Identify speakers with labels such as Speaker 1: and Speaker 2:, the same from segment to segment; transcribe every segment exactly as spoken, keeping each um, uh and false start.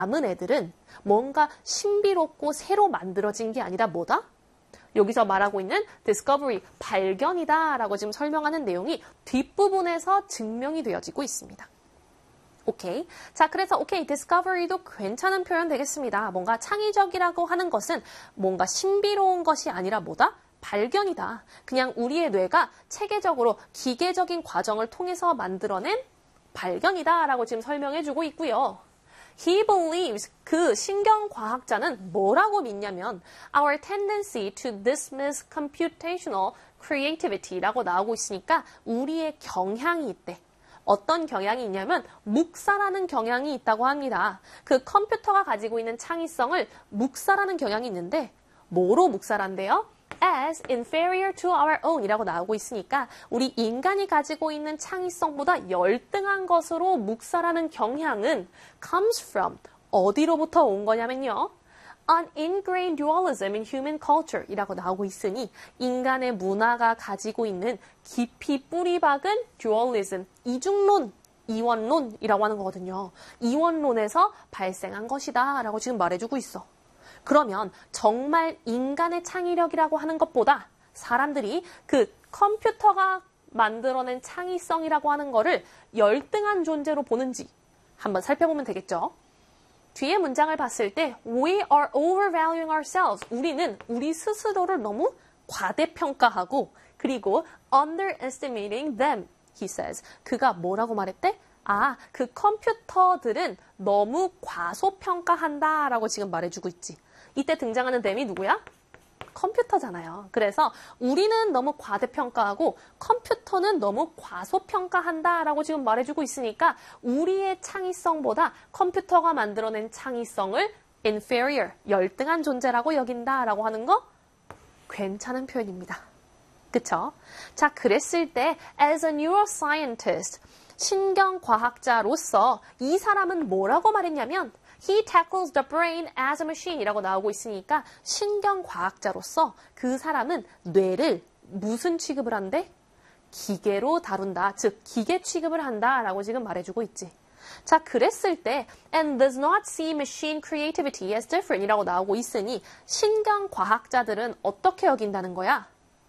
Speaker 1: 남은 애들은 뭔가 신비롭고 새로 만들어진 게 아니라 뭐다? 여기서 말하고 있는 discovery, 발견이다 라고 지금 설명하는 내용이 뒷부분에서 증명이 되어지고 있습니다. 오케이. 자, 그래서 오케이, discovery도 괜찮은 표현 되겠습니다. 뭔가 창의적이라고 하는 것은 뭔가 신비로운 것이 아니라 뭐다? 발견이다. 그냥 우리의 뇌가 체계적으로 기계적인 과정을 통해서 만들어낸 발견이다 라고 지금 설명해주고 있고요. He believes, 그 신경과학자는 뭐라고 믿냐면 our tendency to dismiss computational creativity라고 나오고 있으니까 우리의 경향이 있대. 어떤 경향이 있냐면 묵살하는 경향이 있다고 합니다. 그 컴퓨터가 가지고 있는 창의성을 묵살하는 경향이 있는데 뭐로 묵살한대요? as inferior to our own 이라고 나오고 있으니까 우리 인간이 가지고 있는 창의성보다 열등한 것으로 묵살하는 경향은 comes from 어디로부터 온 거냐면요. An ingrained dualism in human culture 이라고 나오고 있으니 인간의 문화가 가지고 있는 깊이 뿌리 박은 dualism, 이중론, 이원론이라고 하는 거거든요. 이원론에서 발생한 것이다 라고 지금 말해주고 있어. 그러면 정말 인간의 창의력이라고 하는 것보다 사람들이 그 컴퓨터가 만들어낸 창의성이라고 하는 거를 열등한 존재로 보는지 한번 살펴보면 되겠죠. 뒤에 문장을 봤을 때 We are overvaluing ourselves. 우리는 우리 스스로를 너무 과대평가하고 그리고 underestimating them, he says. 그가 뭐라고 말했대? 아, 그 컴퓨터들은 너무 과소평가한다 라고 지금 말해주고 있지. 이때 등장하는 them이 누구야? 컴퓨터잖아요. 그래서 우리는 너무 과대평가하고 컴퓨터는 너무 과소평가한다 라고 지금 말해주고 있으니까 우리의 창의성보다 컴퓨터가 만들어낸 창의성을 inferior, 열등한 존재라고 여긴다 라고 하는 거 괜찮은 표현입니다. 그쵸? 자, 그랬을 때 as a neuroscientist, 신경과학자로서 이 사람은 뭐라고 말했냐면 He tackles the brain as a machine 이라고 나오고 있으니까 신경과학자로서 그 사람은 뇌를 무슨 취급을 한대? 기계로 다룬다. 즉 기계 취급을 한다 라고 지금 말해주고 있지. 자, 그랬을 때 and does not see machine creativity as different 이라고 나오고 있으니 신경과학자들은 어떻게 여긴다는 거야?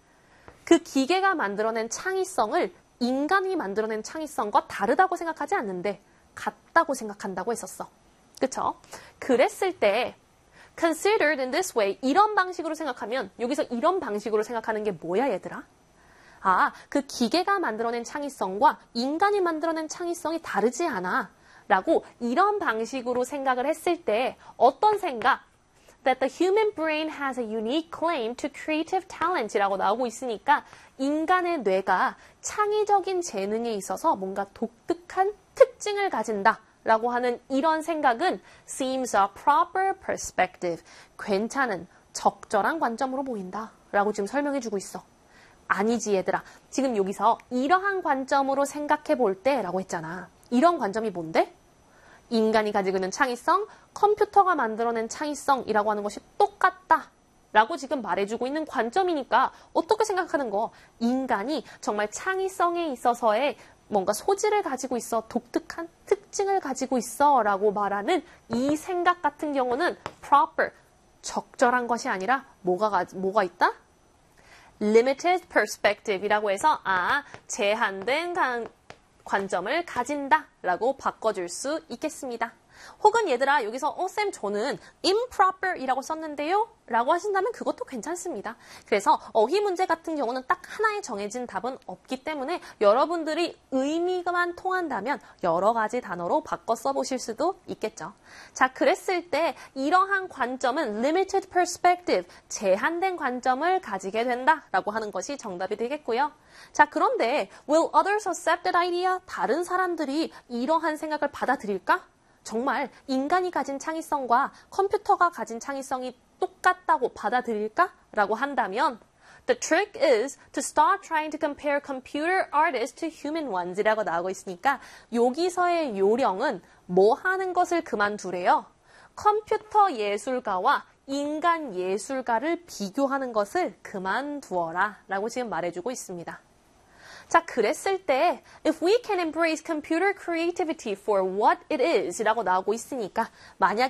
Speaker 1: 그 기계가 만들어낸 창의성을 인간이 만들어낸 창의성과 다르다고 생각하지 않는데 같다고 생각한다고 했었어. 그쵸? 그랬을 때 considered in this way 이런 방식으로 생각하면 여기서 이런 방식으로 생각하는 게 뭐야 얘들아? 아, 그 기계가 만들어낸 창의성과 인간이 만들어낸 창의성이 다르지 않아 라고 이런 방식으로 생각을 했을 때 어떤 생각? That the human brain has a unique claim to creative talent 이라고 나오고 있으니까 인간의 뇌가 창의적인 재능에 있어서 뭔가 독특한 특징을 가진다 라고 하는 이런 생각은 seems a proper perspective. 괜찮은, 적절한 관점으로 보인다 라고 지금 설명해주고 있어. 아니지 얘들아. 지금 여기서 이러한 관점으로 생각해 볼 때 라고 했잖아. 이런 관점이 뭔데? 인간이 가지고 있는 창의성, 컴퓨터가 만들어낸 창의성이라고 하는 것이 똑같다 라고 지금 말해주고 있는 관점이니까 어떻게 생각하는 거? 인간이 정말 창의성에 있어서의 뭔가 소질을 가지고 있어, 독특한 특징을 가지고 있어 라고 말하는 이 생각 같은 경우는 proper, 적절한 것이 아니라 뭐가, 뭐가 있다? limited perspective 이라고 해서 아, 제한된 관, 관점을 가진다 라고 바꿔줄 수 있겠습니다. 혹은 얘들아 여기서 어, 쌤 저는 improper 이라고 썼는데요 라고 하신다면 그것도 괜찮습니다. 그래서 어휘 문제 같은 경우는 딱 하나의 정해진 답은 없기 때문에 여러분들이 의미만 통한다면 여러 가지 단어로 바꿔 써보실 수도 있겠죠. 자, 그랬을 때 이러한 관점은 limited perspective, 제한된 관점을 가지게 된다 라고 하는 것이 정답이 되겠고요. 자, 그런데 will others accept that idea? 다른 사람들이 이러한 생각을 받아들일까? 정말 인간이 가진 창의성과 컴퓨터가 가진 창의성이 똑같다고 받아들일까? 라고 한다면 The trick is to stop trying to compare computer artists to human ones 이라고 나오고 있으니까 여기서의 요령은 뭐 하는 것을 그만두래요? 컴퓨터 예술가와 인간 예술가를 비교하는 것을 그만두어라 라고 지금 말해주고 있습니다. 자, 그랬을 때 if we can embrace computer creativity for what it is 라고 나오고 있으니까 만약